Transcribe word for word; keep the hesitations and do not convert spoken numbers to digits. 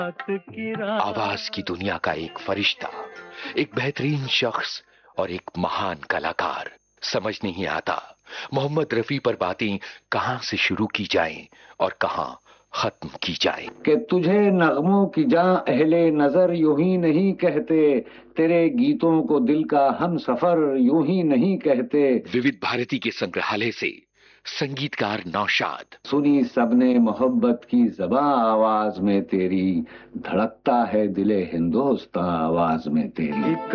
आवाज की दुनिया का एक फरिश्ता, एक बेहतरीन शख्स और एक महान कलाकार। समझ नहीं आता मोहम्मद रफी पर बातें कहां से शुरू की जाएं और कहां खत्म की जाएं। कि तुझे नगमों की जां अहले नजर यूं ही नहीं कहते, तेरे गीतों को दिल का हम सफर यूं ही नहीं कहते। विविध भारती के संग्रहालय से संगीतकार नौशाद। सुनी सबने मोहब्बत की ज़बां आवाज में तेरी, धड़कता है दिले हिंदुस्तां आवाज में तेरी।